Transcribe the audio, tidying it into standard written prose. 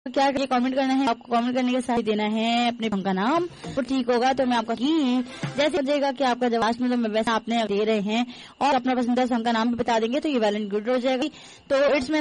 क्या ये कमेंट करना है, आपको कमेंट करने के साथ देना है अपने सॉन्ग का नाम। तो ठीक होगा तो मैं आपका जैसे हो जाएगा कि आपका जवाब में तो मैं वैसे आपने दे रहे हैं और अपना पसंदीदा सॉन्ग का नाम भी बता देंगे तो ये वेल एंड गुड हो जाएगा। तो इट्स